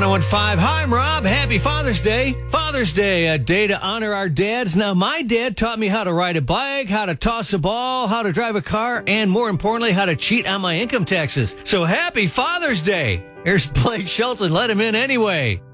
1015. Hi, I'm Rob. Happy Father's Day. Father's Day, a day to honor our dads. Now, my dad taught me how to ride a bike, how to toss a ball, how to drive a car, and more importantly, how to cheat on my income taxes. So happy Father's Day. Here's Blake Shelton. Let him in anyway.